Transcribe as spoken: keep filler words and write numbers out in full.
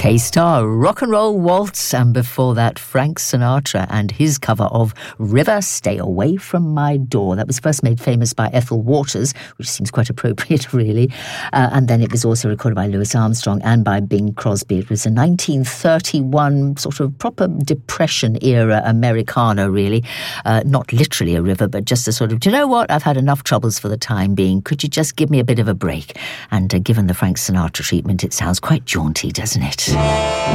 K-Star, Rock and Roll Waltz, and before that, Frank Sinatra and his cover of River, Stay Away From My Door. That was first made famous by Ethel Waters, which seems quite appropriate, really. Uh, and then it was also recorded by Louis Armstrong and by Bing Crosby. It was a nineteen thirty-one sort of proper Depression-era Americana, really. Uh, not literally a river, but just a sort of, do you know what? I've had enough troubles for the time being. Could you just give me a bit of a break? And uh, given the Frank Sinatra treatment, it sounds quite jaunty, doesn't it?